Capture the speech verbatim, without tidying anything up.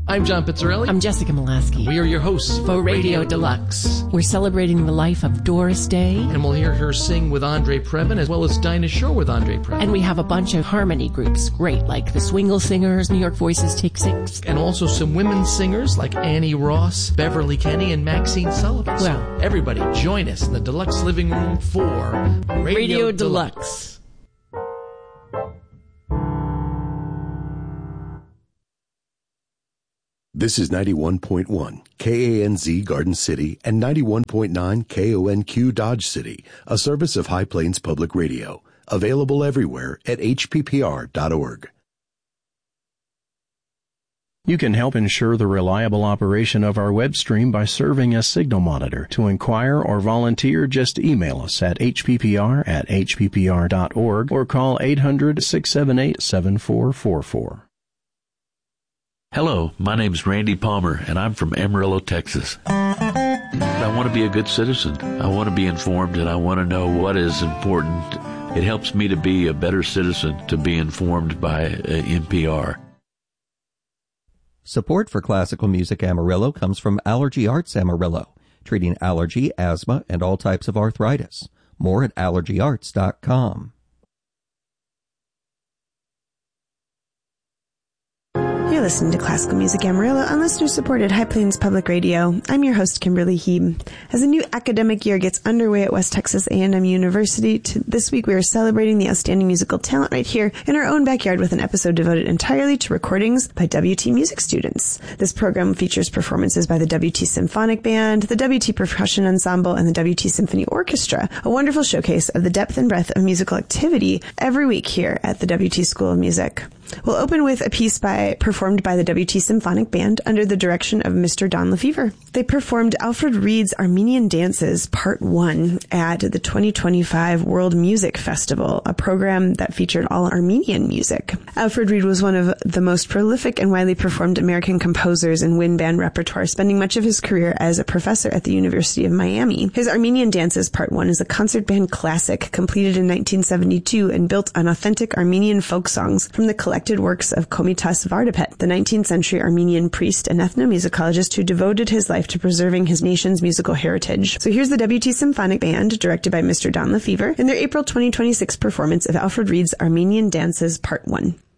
I'm John Pizzarelli. I'm Jessica Molaski. We are your hosts for Radio, Radio Deluxe. Deluxe. We're celebrating the life of Doris Day. And we'll hear her sing with Andre Previn, as well as Dinah Shore with Andre Previn. And we have a bunch of harmony groups, great, like the Swingle Singers, New York Voices Take Six. And also some women singers like Annie Ross, Beverly Kenny, and Maxine Sullivan. Well, so everybody join us in the Deluxe Living Room for Radio, Radio Deluxe. Deluxe. This is ninety-one point one K A N Z Garden City and ninety-one point nine K O N Q Dodge City, a service of High Plains Public Radio. Available everywhere at H P P R dot org. You can help ensure the reliable operation of our web stream by serving as signal monitor. To inquire or volunteer, just email us at H P P R at H P P R dot org or call eight hundred, six seven eight, seven four four four. Hello, my name's Randy Palmer, and I'm from Amarillo, Texas. I want to be a good citizen. I want to be informed, and I want to know what is important. It helps me to be a better citizen to be informed by uh, N P R. Support for Classical Music Amarillo comes from Allergy Arts Amarillo, treating allergy, asthma, and all types of arthritis. More at allergy arts dot com. You're listening to Classical Music Amarillo on listener-supported High Plains Public Radio. I'm your host, Kimberly Heeb. As the new academic year gets underway at West Texas A and M University, to this week we are celebrating the outstanding musical talent right here in our own backyard with an episode devoted entirely to recordings by W T music students. This program features performances by the W T Symphonic Band, the W T Percussion Ensemble, and the W T Symphony Orchestra, a wonderful showcase of the depth and breadth of musical activity every week here at the W T School of Music. We'll open with a piece by performed by the W T Symphonic Band under the direction of Mister Don Lefevre. They performed Alfred Reed's Armenian Dances Part one at the twenty twenty-five World Music Festival, a program that featured all Armenian music. Alfred Reed was one of the most prolific and widely performed American composers in wind band repertoire, spending much of his career as a professor at the University of Miami. His Armenian Dances Part one is a concert band classic completed in nineteen seventy-two and built on authentic Armenian folk songs from the collected works of Komitas Vardapet, the nineteenth century Armenian priest and ethnomusicologist who devoted his life to preserving his nation's musical heritage. So here's the W T Symphonic Band, directed by Mister Don Lefevre, in their April twenty twenty-six performance of Alfred Reed's Armenian Dances Part one.